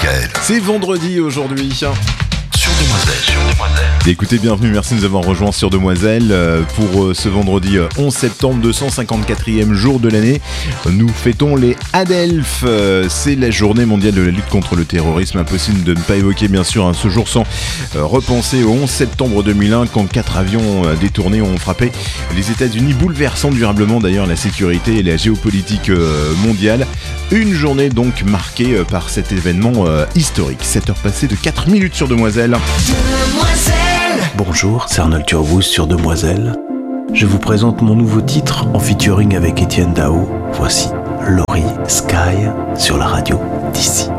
Michael. C'est vendredi aujourd'hui. Sur Demoiselle. Écoutez, bienvenue, merci de nous avoir rejoints sur Demoiselle pour ce vendredi 11 septembre, 254e jour de l'année. Nous fêtons les Adelphes, c'est la journée mondiale de la lutte contre le terrorisme. Impossible de ne pas évoquer bien sûr ce jour sans repenser au 11 septembre 2001 quand 4 avions détournés ont frappé les États-Unis, bouleversant durablement d'ailleurs la sécurité et la géopolitique mondiale. Une journée donc marquée par cet événement historique. 7 heures passées de 4 minutes sur Demoiselle. Bonjour, c'est Arnold Turbouz sur Demoiselle. Je vous présente mon nouveau titre en featuring avec Etienne Dao. Voici Laurie Sky sur la radio d'ici.